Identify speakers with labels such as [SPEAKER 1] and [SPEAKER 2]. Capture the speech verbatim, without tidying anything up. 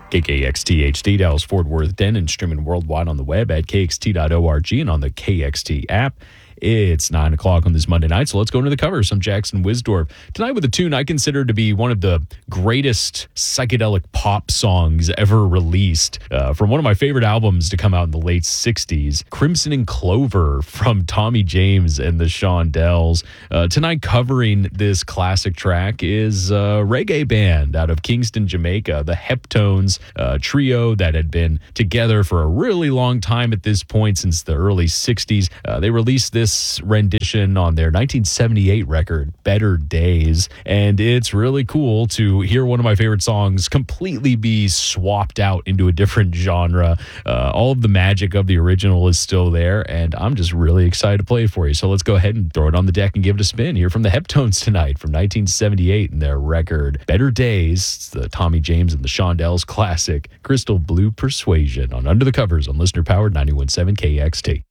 [SPEAKER 1] K K X T H D, Dallas, Fort Worth, Denton, streaming worldwide on the web at K X T dot org and on the K X T app. It's nine o'clock on this Monday night, so let's go into the covers. I'm Jackson Wisdorf. Tonight with a tune I consider to be one of the greatest psychedelic pop songs ever released, uh, from one of my favorite albums to come out in the late sixties, Crimson and Clover from Tommy James and the Shondells. Uh, tonight covering this classic track is a reggae band out of Kingston, Jamaica, the Heptones, a trio that had been together for a really long time at this point, since the early sixties. Uh, they released this rendition on their nineteen seventy-eight record, Better Days, and it's really cool to hear one of my favorite songs completely be swapped out into a different genre. Uh, all of the magic of the original is still there, and I'm just really excited to play it for you. So let's go ahead and throw it on the deck and give it a spin. Here from the Heptones tonight from nineteen seventy-eight and their record, Better Days, the Tommy James and the Shondells classic, Crystal Blue Persuasion, on Under the Covers on listener-powered ninety-one point seven K X T.